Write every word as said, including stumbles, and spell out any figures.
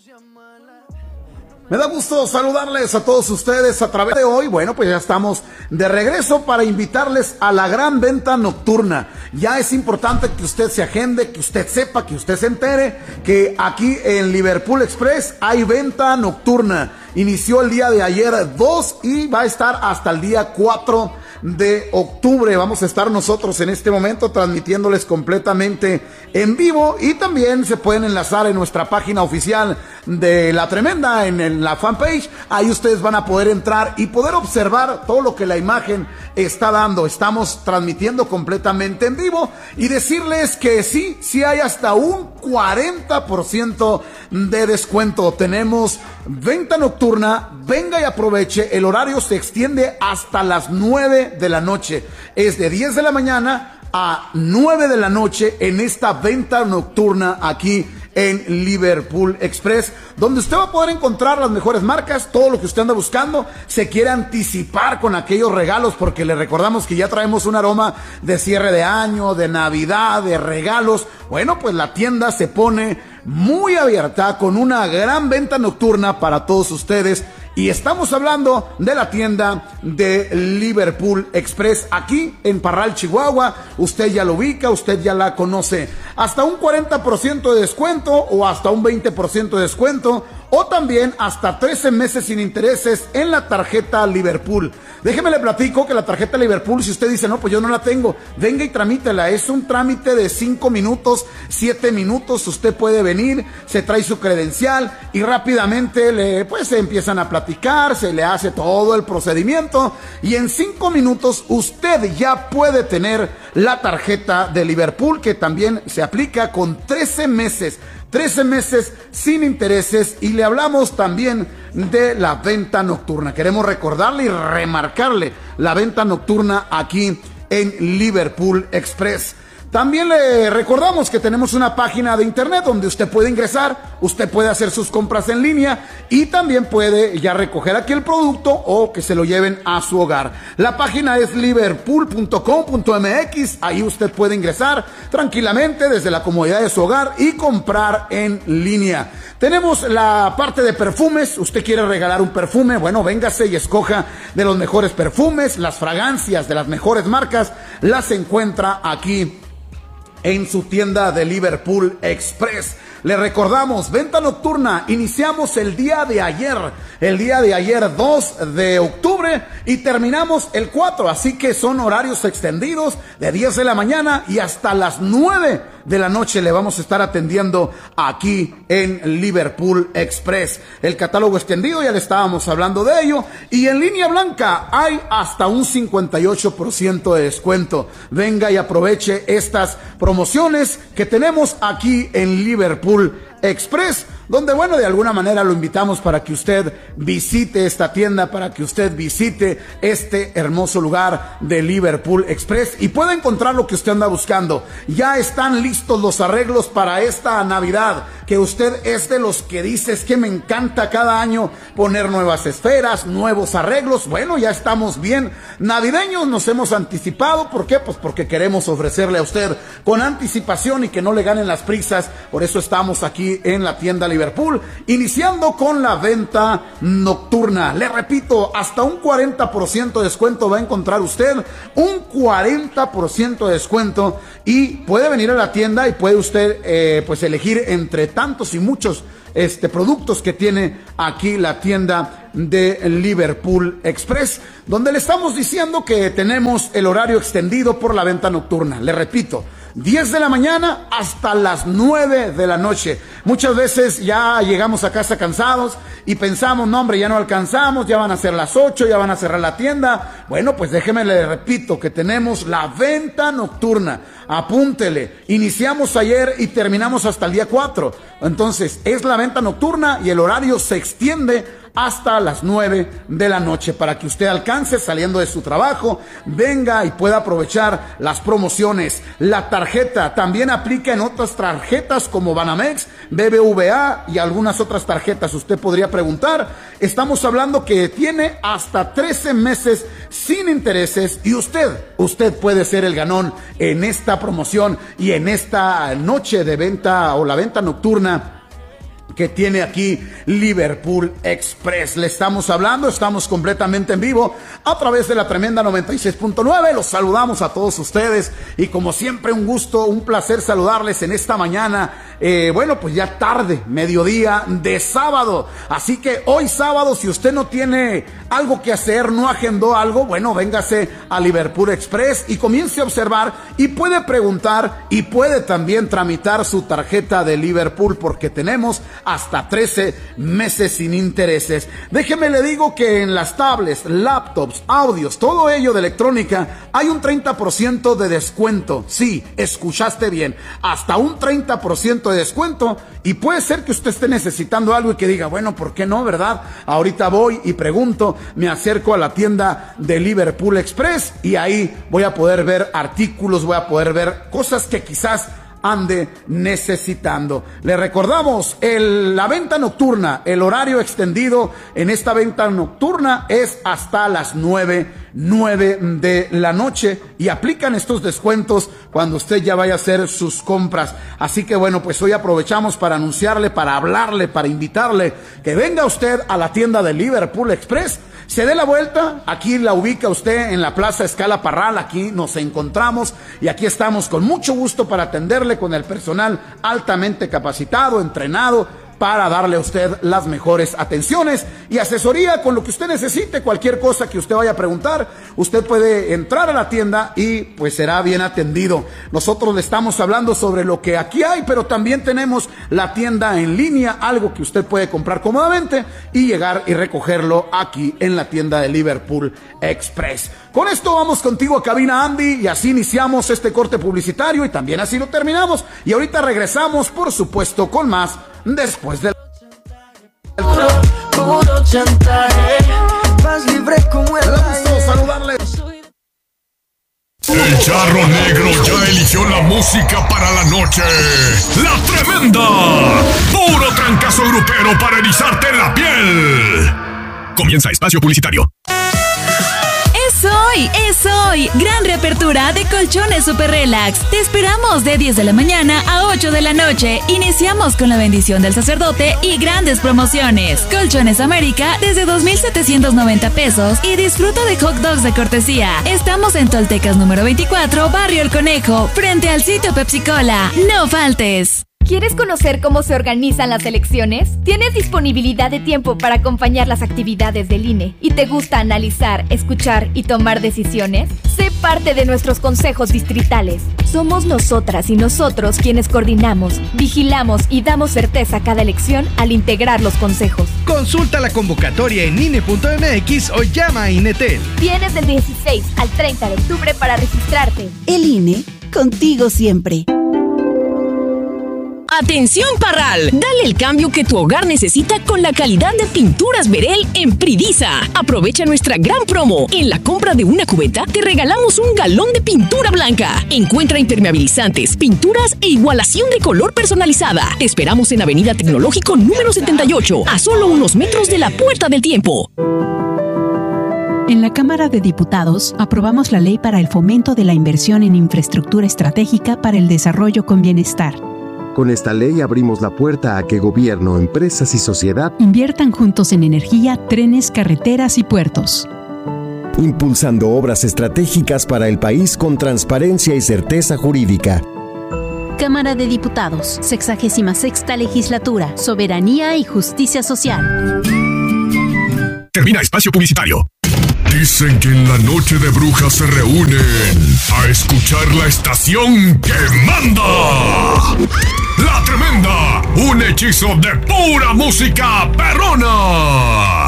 Me da gusto saludarles a todos ustedes a través de hoy. Bueno, pues ya estamos de regreso para invitarles a la gran venta nocturna. Ya es importante que usted se agende, que usted sepa, que usted se entere que aquí en Liverpool Express hay venta nocturna. Inició el día de ayer dos y va a estar hasta el día cuatro de octubre. Vamos a estar nosotros en este momento transmitiéndoles completamente en vivo, y también se pueden enlazar en nuestra página oficial de La Tremenda, en, el, la fanpage. Ahí ustedes van a poder entrar y poder observar todo lo que la imagen está dando. Estamos transmitiendo completamente en vivo y decirles que sí, sí hay hasta un cuarenta por ciento de descuento. Tenemos venta nocturna, venga y aproveche. El horario se extiende hasta las nueve de la noche. Es de diez de la mañana a nueve de la noche en esta venta nocturna aquí en Liverpool Express, donde usted va a poder encontrar las mejores marcas, todo lo que usted anda buscando. Se quiere anticipar con aquellos regalos, porque le recordamos que ya traemos un aroma de cierre de año, de Navidad, de regalos. Bueno, pues la tienda se pone muy abierta con una gran venta nocturna para todos ustedes. Y estamos hablando de la tienda de Liverpool Express aquí en Parral, Chihuahua. Usted ya lo ubica, usted ya la conoce. Hasta un cuarenta por ciento de descuento o hasta un veinte por ciento de descuento, o también hasta trece meses sin intereses en la tarjeta Liverpool. Déjeme le platico que la tarjeta Liverpool, si usted dice, no, pues yo no la tengo, venga y tramítela. Es un trámite de cinco minutos, siete minutos. Usted puede venir, se trae su credencial y rápidamente le, pues se empiezan a platicar, se le hace todo el procedimiento y en cinco minutos usted ya puede tener la tarjeta de Liverpool, que también se aplica con trece meses. trece meses sin intereses, y le hablamos también de la venta nocturna. Queremos recordarle y remarcarle la venta nocturna aquí en Liverpool Express. También le recordamos que tenemos una página de internet donde usted puede ingresar, usted puede hacer sus compras en línea y también puede ya recoger aquí el producto o que se lo lleven a su hogar. La página es liverpool punto com punto m x. Ahí usted puede ingresar tranquilamente desde la comodidad de su hogar y comprar en línea. Tenemos la parte de perfumes. Usted quiere regalar un perfume, bueno, véngase y escoja de los mejores perfumes. Las fragancias de las mejores marcas las encuentra aquí en su tienda de Liverpool Express. Le recordamos, venta nocturna, iniciamos el día de ayer, el día de ayer dos de octubre, y terminamos el cuatro, así que son horarios extendidos de diez de la mañana y hasta las nueve de la noche le vamos a estar atendiendo aquí en Liverpool Express. El catálogo extendido, ya le estábamos hablando de ello, y en línea blanca hay hasta un cincuenta y ocho por ciento de descuento. Venga y aproveche estas promociones que tenemos aquí en Liverpool Express, donde, bueno, de alguna manera lo invitamos para que usted visite esta tienda, para que usted visite este hermoso lugar de Liverpool Express y pueda encontrar lo que usted anda buscando. Ya están listos los arreglos para esta Navidad, que usted es de los que dice, es que me encanta cada año poner nuevas esferas, nuevos arreglos. Bueno, ya estamos bien navideños, nos hemos anticipado. ¿Por qué? Pues porque queremos ofrecerle a usted con anticipación y que no le ganen las prisas. Por eso estamos aquí en la tienda Liverpool, iniciando con la venta nocturna. Le repito, hasta un cuarenta por ciento de descuento va a encontrar usted, un cuarenta por ciento de descuento, y puede venir a la tienda y puede usted eh, pues elegir entre tantos y muchos este, productos que tiene aquí la tienda de Liverpool Express, donde le estamos diciendo que tenemos el horario extendido por la venta nocturna. Le repito, diez de la mañana hasta las nueve de la noche. Muchas veces ya llegamos a casa cansados y pensamos, no hombre, ya no alcanzamos, ya van a ser las ocho, ya van a cerrar la tienda. Bueno, pues déjeme le repito que tenemos la venta nocturna. Apúntele, iniciamos ayer y terminamos hasta el día cuatro. Entonces, es la venta nocturna y el horario se extiende hasta las nueve de la noche para que usted alcance saliendo de su trabajo, venga y pueda aprovechar las promociones. La tarjeta también aplica en otras tarjetas como Banamex, B B V A y algunas otras tarjetas. Usted podría preguntar, estamos hablando que tiene hasta trece meses sin intereses y usted, usted puede ser el ganón en esta promoción y en esta noche de venta o la venta nocturna que tiene aquí Liverpool Express. Le estamos hablando, estamos completamente en vivo a través de la tremenda noventa y seis punto nueve. Los saludamos a todos ustedes y como siempre un gusto, un placer saludarles en esta mañana, eh, bueno pues ya tarde, mediodía de sábado. Así que hoy sábado, si usted no tiene algo que hacer, no agendó algo, bueno, véngase a Liverpool Express y comience a observar y puede preguntar y puede también tramitar su tarjeta de Liverpool porque tenemos hasta trece meses sin intereses. Déjeme le digo que en las tablets, laptops, audios, todo ello de electrónica, hay un treinta por ciento de descuento. Sí, escuchaste bien, hasta un treinta por ciento de descuento, y puede ser que usted esté necesitando algo y que diga, bueno, ¿por qué no, verdad? Ahorita voy y pregunto, me acerco a la tienda de Liverpool Express y ahí voy a poder ver artículos, voy a poder ver cosas que quizás ande necesitando. Le recordamos, el, la venta nocturna, el horario extendido en esta venta nocturna es hasta las nueve de la noche y aplican estos descuentos cuando usted ya vaya a hacer sus compras. Así que bueno, pues hoy aprovechamos para anunciarle, para hablarle, para invitarle que venga usted a la tienda de Liverpool Express. Se dé la vuelta, aquí la ubica usted en la Plaza Escala Parral, aquí nos encontramos y aquí estamos con mucho gusto para atenderle con el personal altamente capacitado, entrenado, para darle a usted las mejores atenciones y asesoría con lo que usted necesite. Cualquier cosa que usted vaya a preguntar, usted puede entrar a la tienda y pues será bien atendido. Nosotros le estamos hablando sobre lo que aquí hay, pero también tenemos la tienda en línea, algo que usted puede comprar cómodamente y llegar y recogerlo aquí en la tienda de Liverpool Express. Con esto vamos contigo a cabina, Andy, y así iniciamos este corte publicitario y también así lo terminamos. Y ahorita regresamos, por supuesto, con más después del... Puro, puro chantaje, vas libre como el aire. Saludarle. El Charro Negro ya eligió la música para la noche. La Tremenda. Puro trancazo grupero para erizarte la piel. Comienza espacio publicitario. Es hoy, es hoy. Gran reapertura de Colchones Super Relax. Te esperamos de diez de la mañana a ocho de la noche. Iniciamos con la bendición del sacerdote y grandes promociones. Colchones América desde dos mil setecientos noventa pesos y disfruta de hot dogs de cortesía. Estamos en Toltecas número veinticuatro, Barrio El Conejo, frente al sitio Pepsi Cola. No faltes. ¿Quieres conocer cómo se organizan las elecciones? ¿Tienes disponibilidad de tiempo para acompañar las actividades del I N E? ¿Y te gusta analizar, escuchar y tomar decisiones? Sé parte de nuestros consejos distritales. Somos nosotras y nosotros quienes coordinamos, vigilamos y damos certeza a cada elección al integrar los consejos. Consulta la convocatoria en I N E punto M X o llama a INETEL. Tienes del dieciséis al treinta de octubre para registrarte. El I N E, contigo siempre. ¡Atención, Parral! Dale el cambio que tu hogar necesita con la calidad de Pinturas Verel en Pridisa. Aprovecha nuestra gran promo. En la compra de una cubeta, te regalamos un galón de pintura blanca. Encuentra impermeabilizantes, pinturas e igualación de color personalizada. Te esperamos en Avenida Tecnológico número setenta y ocho, a solo unos metros de la Puerta del Tiempo. En la Cámara de Diputados aprobamos la ley para el fomento de la inversión en infraestructura estratégica para el desarrollo con bienestar. Con esta ley abrimos la puerta a que gobierno, empresas y sociedad inviertan juntos en energía, trenes, carreteras y puertos. Impulsando obras estratégicas para el país con transparencia y certeza jurídica. Cámara de Diputados, sexagésima sexta legislatura, soberanía y justicia social. Termina espacio publicitario. Dicen que en la noche de brujas se reúnen a escuchar la estación que manda. La Tremenda, un hechizo de pura música perrona.